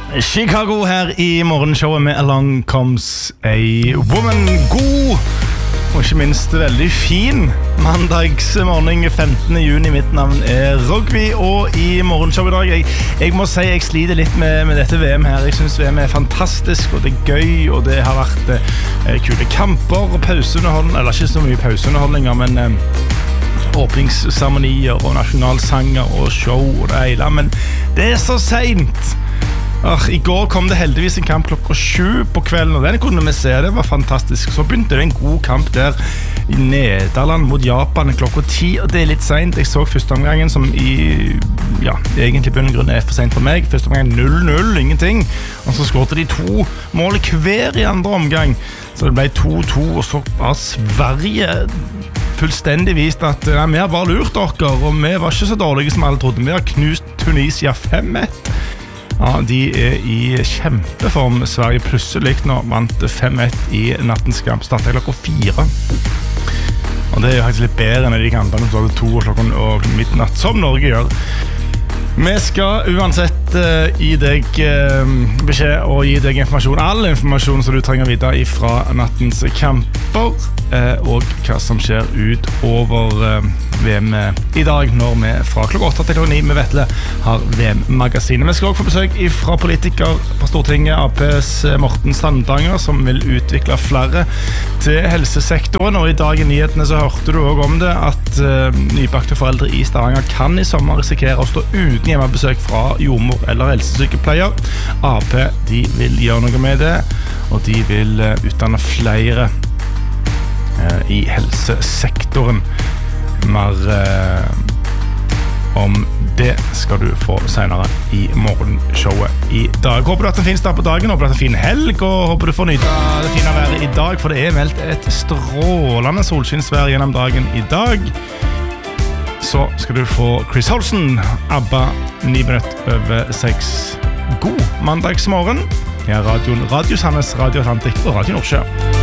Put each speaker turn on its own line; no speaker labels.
Chicago her I morgenshowet med Along Comes a Woman. God og ikke minst veldig fin mandagsmorgen 15. juni. Mitt navn Rogvi, og I morgenshowet I dag jeg må si jeg sliter litt med dette VM her. Jeg synes VM fantastisk, og det gøy, og det har vært kule kamper og pauseunderholdning, eller ikke så mye pauseunderholdninger, men åpningsseremonier og nasjonalsanger og show og det hele, men det så sent. I går kom det heldigvis en kamp klokka 7 på kvelden, og den kunne vi se, det var fantastisk. Så begynte det en god kamp der I Nederland mot Japan klokka 10, og det litt sent. Jeg så første omgangen som egentlig bunn og grunn for sent for meg. Første omgang 0-0, ingenting. Og så skårte de 2 mål hver I andre omgang. Så det ble 2-2, og så var Sverige fullstendig vist at vi har bare lurt dere, og vi var ikke så dårlige som alle trodde. Vi har knust Tunisia 5-1. Ja, de I kjempeform. Sverige plutselig nå vant 5-1 I nattens kamp. Startet klokka 4. Og det jo faktisk litt bedre enn de kampene som startet 2 og midnatt, som Norge gjør. Vi skal uansett gi deg beskjed og gi deg informasjon, all informasjon som du trenger vite fra nattens kamper, og hva som skjer utover VM I dag, når vi fra klokka 8 til klokka 9 med Vetle har VM-magasinet. Vi skal også få besøk fra politiker fra Stortinget, APs Morten Sandanger, som vil utvikle flere til helsesektoren, og I dag I nyhetene så hørte du også om det, at nybakte foreldre I Stavanger kan I sommer risikere å stå uten hjemmebesøk fra jordmor eller helsesykepleier. AP, de vil gjøre noe med det, og de vil utdanne flere I helsesektoren. Mer om det skal du få senere I morgenshowet I dag. Håper du at det finnes der på dagen, håper du at det fin helg, og håper du får nyte det fine været I dag, for det meldt et strålende solskinnsvær gjennom dagen I dag. Så skal du få Chris Holsten, ABBA, 9:06. God mandagsmorgen. Her radioen Radio Sandnes, Radio Atlantik og Radio Nordsjø.